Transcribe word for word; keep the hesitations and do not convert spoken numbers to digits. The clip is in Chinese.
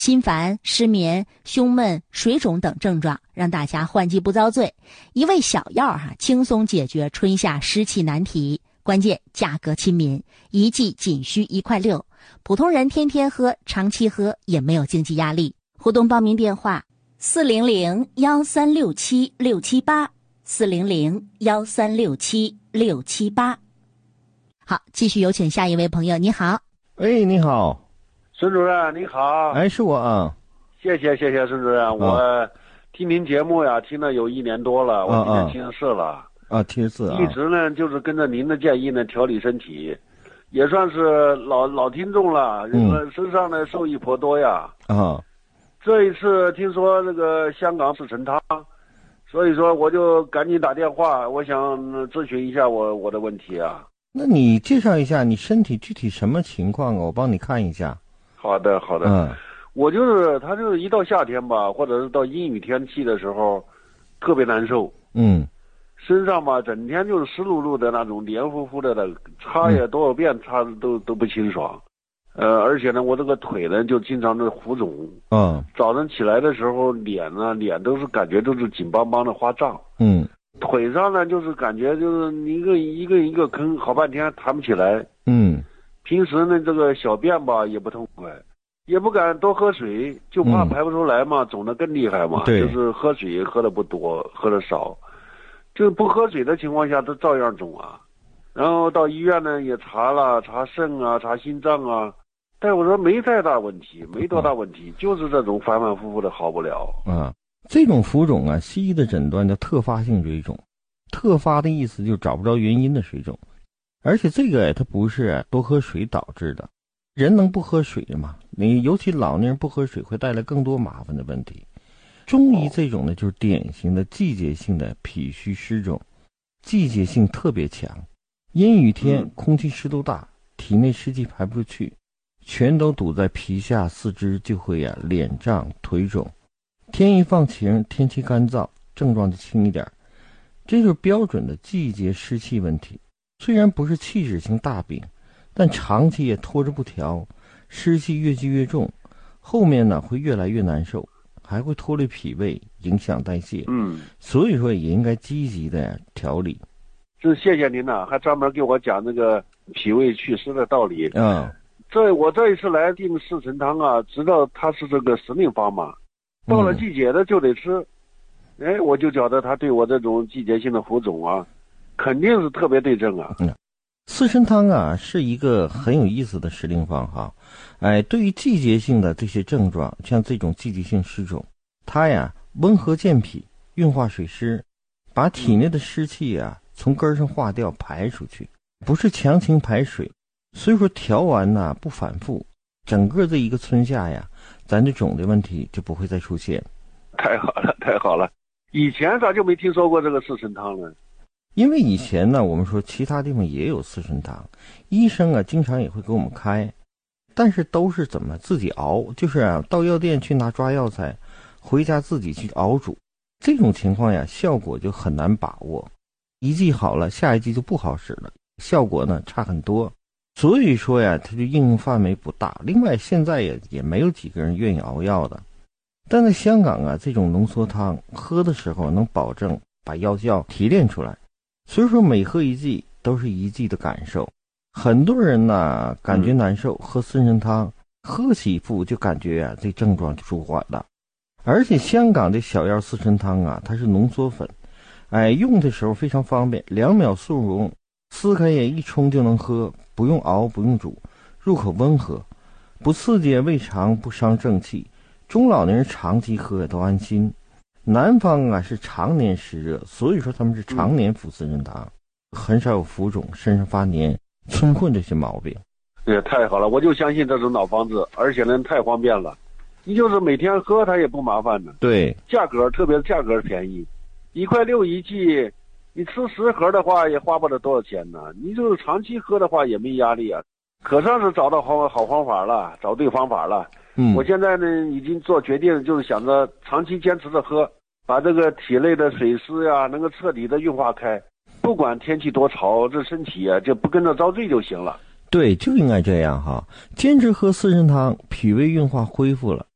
心烦、失眠、胸闷、水肿等症状，让大家换季不遭罪。一味小药哈、啊，轻松解决春夏湿气难题。关键价格亲民，一剂仅需一块六，普通人天天喝、长期喝也没有经济压力。互动报名电话：四零零幺三六七六七八，四零零幺三六七六七八。好，继续有请下一位朋友。你好。 哎，你好， 孙主任，你好。 哎，是我啊。 谢谢谢谢孙主任，我听您节目呀，听了有一年多了，我今年七十四了。 啊，七十四啊。 一直呢就是跟着您的建议呢调理身体，也算是老老听众了，嗯，身上呢受益颇多呀。 啊。 这一次听说这个香港四神汤，所以说我就赶紧打电话，我想咨询一下我我的问题啊。 那你介绍一下你身体具体什么情况啊？我帮你看一下。 好的好的。嗯，我就是他就是一到夏天吧，或者是到阴雨天气的时候，特别难受。 嗯， 身上吧整天就是湿漉漉的那种，黏糊糊的的，擦也多少遍擦都都不清爽。呃，而且呢，我这个腿呢就经常的浮肿。 嗯， 早上起来的时候，脸呢脸都是感觉都是紧邦邦的发胀。 嗯。 腿上呢，就是感觉就是一个一个一个坑，好半天弹不起来。 嗯， 平时呢，这个小便吧也不痛快，也不敢多喝水，就怕排不出来嘛，嗯、肿得更厉害嘛。 对， 就是喝水喝的不多，喝的少，就不喝水的情况下都照样肿啊。然后到医院呢也查了，查肾啊，查心脏啊，但我说没太大问题，没多大问题，嗯、就是这种反反复复的好不了。 啊。这种浮肿啊，西医的诊断叫特发性水肿，特发的意思就是找不着原因的水肿，而且这个它不是多喝水导致的，人能不喝水吗？你尤其老年人不喝水会带来更多麻烦的问题。中医这种呢，就是典型的季节性的脾虚湿肿，季节性特别强，阴雨天空气湿度大，体内湿气排不出去，全都堵在皮下，四肢就会啊脸胀腿肿。天一放晴，天气干燥，症状就轻一点，这就是标准的季节湿气问题。虽然不是器质性大病，但长期也拖着不调，湿气越积越重，后面呢会越来越难受，还会拖累脾胃，影响代谢。 嗯， 所以说也应该积极的调理。 是谢谢您呐、啊，还专门给我讲那个脾胃祛湿的道理。 嗯， 这我这一次来订四神汤啊，知道它是这个时令方嘛。到了季节的就得吃，嗯、哎，我就觉得他对我这种季节性的浮肿啊，肯定是特别对症啊。 嗯，四神汤啊是一个很有意思的时令方哈，哎，对于季节性的这些症状，像这种季节性湿肿，它呀温和健脾，运化水湿，把体内的湿气啊从根上化掉排出去，不是强行排水，所以说调完呢不反复，整个这一个春夏呀。咱这肿的问题就不会再出现。 太好了太好了，以前咋就没听说过这个四神汤呢？ 因为以前呢我们说其他地方也有四神汤，医生啊经常也会给我们开，但是都是怎么自己熬，就是啊到药店去拿抓药材，回家自己去熬煮，这种情况呀效果就很难把握，一剂好了下一剂就不好使了，效果呢差很多。所以说呀，它就应用范围不大。另外，现在也也没有几个人愿意熬药的。但在香港啊，这种浓缩汤喝的时候能保证把药效提炼出来，所以说每喝一剂都是一剂的感受。很多人呢感觉难受，喝四神汤喝几副就感觉啊这症状就舒缓了。而且香港的小药四神汤啊，它是浓缩粉，哎，用的时候非常方便，两秒速溶。撕开也一冲就能喝，不用熬不用煮，入口温和，不刺激胃肠，不伤正气，中老年人长期喝也都安心。南方啊是常年湿热，所以说他们是常年服四神汤，嗯、很少有浮肿、身上发黏、春困这些毛病。 也太好了，我就相信这种老方子，而且呢太方便了，你就是每天喝它也不麻烦的。 对， 价格特别价格便宜，一块六一剂。你吃十盒的话也花不了多少钱呢，你就是长期喝的话也没压力啊，可算是找到好好方法了，找对方法了。 嗯， 我现在呢已经做决定，就是想着长期坚持着喝，把这个体内的水湿呀能够彻底的运化开，不管天气多潮，这身体啊就不跟着遭罪就行了。 对，就应该这样哈，坚持喝四神汤，脾胃运化恢复了，